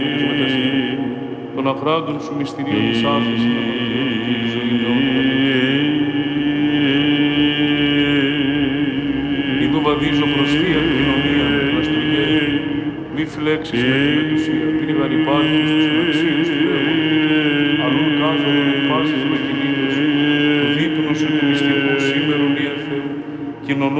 των αχράντων σου μυστηρίων της άφεσης να μαρτύρουν και τη ζωή με όνομα Ιδού βαδίζω προς θείαν κοινωνία, πλαστουργέ, μη φλέξεις με τη μετουσία, πήγαν υπάρχουν στους συναξίους του Θεού, αλλούν κάθοδον εκπάσεις με κινήτως, του δείπνου σου του μυστικού σήμερον ή Θεού, κοινωνώ